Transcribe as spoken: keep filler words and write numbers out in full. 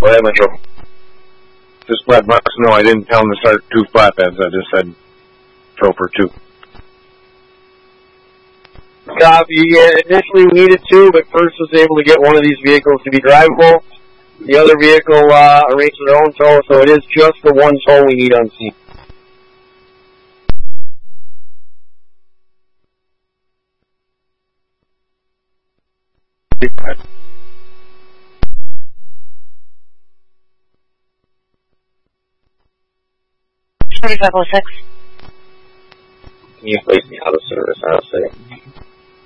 Go ahead, Metro. Just let Bucks know I didn't tell him to start two flatbeds. I just said Troper two. Copy. Yeah, initially we needed two, but first was able to get one of these vehicles to be drivable. The other vehicle uh, arranged their own tow, so it is just the one tow we need on scene. twenty-five oh six. Can you place me out of service? I'll say.